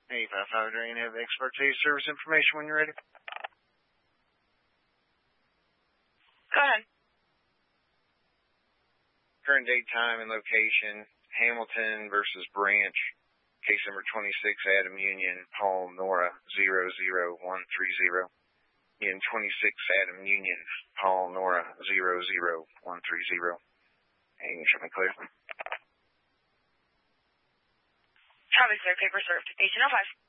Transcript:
855 Drain have expert taste service information when you're ready. Go ahead. Current date, time, and location, Hamilton versus Branch. Case number 26, Adam Union, Paul Nora, 00130. In 26, Adam Union, Paul Nora, 00130. And you can show me clear. Copy, sir. Paper served. 1805.